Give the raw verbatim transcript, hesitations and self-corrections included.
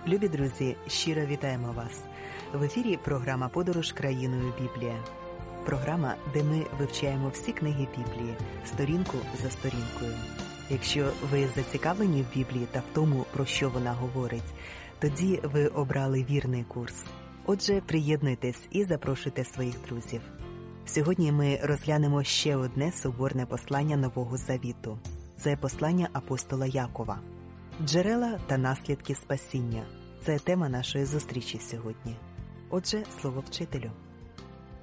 Любі друзі, щиро вітаємо вас! В ефірі програма «Подорож країною Біблія». Програма, де ми вивчаємо всі книги Біблії, сторінку за сторінкою. Якщо ви зацікавлені в Біблії та в тому, про що вона говорить, тоді ви обрали вірний курс. Отже, приєднуйтесь і запрошуйте своїх друзів. Сьогодні ми розглянемо ще одне соборне послання Нового Завіту. Це послання апостола Якова. Джерела та наслідки спасіння – це тема нашої зустрічі сьогодні. Отже, слово вчителю.